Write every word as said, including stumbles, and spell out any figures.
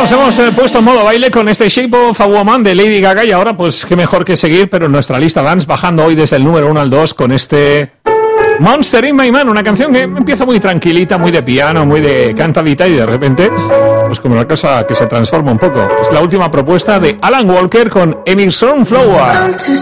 nos hemos eh, puesto en modo baile con este Shape of a Woman de Lady Gaga y ahora pues qué mejor que seguir, pero en nuestra lista dance bajando hoy desde el número uno al dos con este Monster in My Man, una canción que empieza muy tranquilita, muy de piano, muy de cantadita y de repente pues como una cosa que se transforma un poco. Es la última propuesta de Alan Walker con Emil Sunflower.